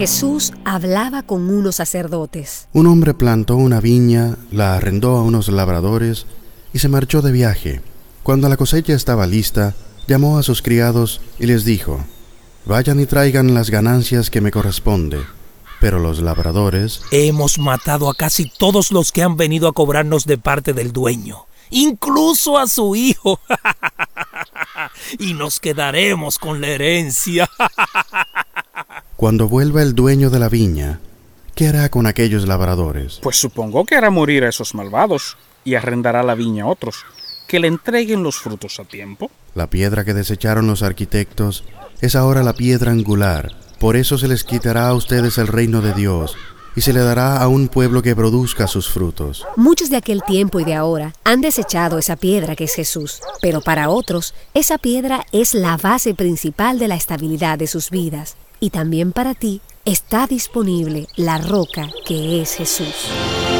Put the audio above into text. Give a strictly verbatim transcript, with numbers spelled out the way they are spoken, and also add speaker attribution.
Speaker 1: Jesús hablaba con unos sacerdotes.
Speaker 2: Un hombre plantó una viña, la arrendó a unos labradores y se marchó de viaje. Cuando la cosecha estaba lista, llamó a sus criados y les dijo: «Vayan y traigan las ganancias que me corresponde». Pero los labradores:
Speaker 3: «Hemos matado a casi todos los que han venido a cobrarnos de parte del dueño, incluso a su hijo, y nos quedaremos con la herencia».
Speaker 2: Cuando vuelva el dueño de la viña, ¿qué hará con aquellos labradores?
Speaker 4: Pues supongo que hará morir a esos malvados y arrendará la viña a otros, que le entreguen los frutos a tiempo.
Speaker 2: La piedra que desecharon los arquitectos es ahora la piedra angular. Por eso se les quitará a ustedes el reino de Dios y se le dará a un pueblo que produzca sus frutos.
Speaker 1: Muchos de aquel tiempo y de ahora han desechado esa piedra que es Jesús, pero para otros esa piedra es la base principal de la estabilidad de sus vidas. Y también para ti está disponible la roca que es Jesús.